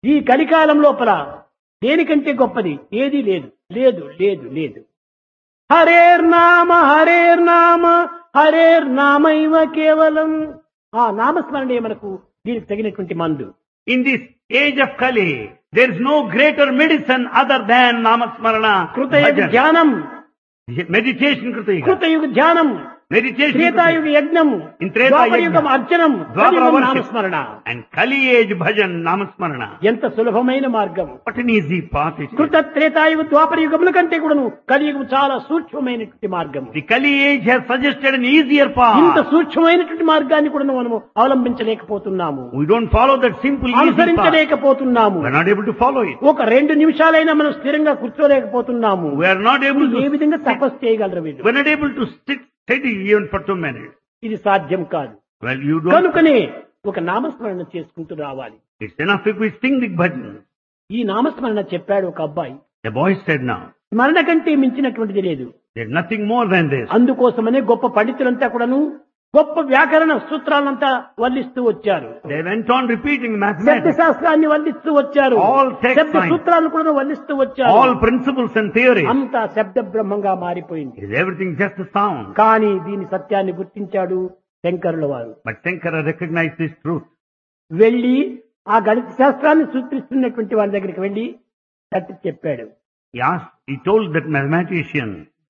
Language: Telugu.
ఈ కలికాలం లోపల దేనికంటే గొప్పది ఏది లేదు లేదు లేదు లేదు. హరేర్నామ హరేర్నామ హరేర్నామైవ కేవలం. ఆ నామస్మరణే మనకు దీనికి తగినటువంటి మందు. In this age of Kali, there is no greater medicine other than Namasmarana. కృతయుగ ధ్యానం, Meditation Krutayuga. కృతయుగ ధ్యానం, Meditation త్రేతాయుగ Krutayuga. యజ్ఞం, In Treta ద్వాపరయుగం Yajna. అర్చనం, Dwapara కలియుగం worship. నామస్మరణ. And Kali age bhajan Namasmarana. ఎంత సులభమైన మార్గం. What an easy path it is. కృత త్రేతాయుగ ద్వాపర యుగముల కంటే కూడాను కలియుగం చాలా సూక్ష్మమైనటువంటి మార్గం. The Kali age has suggested an easier ఇంత path. సూక్ష్మమైనటువంటి మార్గాన్ని కూడా మనము అవలంబించలేకపోతున్నాము, We don't follow that simple easy path. అనుసరించలేకపోతున్నాము. We are not able to follow it. ఒక 2 నిమిషాలైనా మనం స్థిరంగా కూర్చోలేకపోతున్నాము. We are not able A to. విధంగా తపస్సు చేయగలరు వీళ్ళు? We are not able to sit steady even for 2 minutes. ఇది సాధ్యం కాదు. Well, you don't. కనుకనే ఒక నామస్మరణ చేసుకుంటూ రావాలి. It's enough if we sing the bhajan. ఈ నామస్మరణ చెప్పాడు ఒక అబ్బాయి. The boy said now, స్మరణ కంటే మించినటువంటిది లేదు. there's nothing more than this. అందుకోసమనే గొప్ప పండితులంతా కూడాను గొప్ప వ్యాకరణ సూత్రాలంతా వల్లిస్తూ వచ్చారు. They went on repeating శబ్ద mathematics, శాస్త్రాన్ని వల్లిస్తూ వచ్చారు. All text శబ్ద science. సూత్రాలను కూడా వల్లిస్తూ వచ్చారు. all principles and theories. అంతా శబ్ద బ్రహ్మంగా మారిపోయింది. Is everything just a sound? కానీ దీని సత్యాన్ని గుర్తించాడు శంకరుల వారు. But Shankara recognized this truth. వెళ్లి ఆ గణిత శాస్త్రాన్ని సూచిస్తున్నటువంటి వాళ్ళ దగ్గరికి వెళ్లి తట్టి చెప్పాడు. He told that mathematician,